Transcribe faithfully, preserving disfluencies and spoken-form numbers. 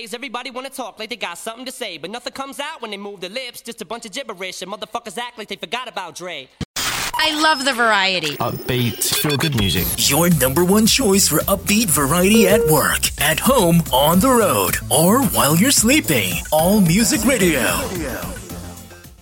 Nowadays, everybody wanna talk like they got something to say, but nothing comes out when they move their lips, just a bunch of gibberish, and motherfuckers act like they forgot about Dre. I love the variety. Upbeat, feel good music. Your number one choice for upbeat variety at work, at home, on the road, or while you're sleeping. All Music Radio.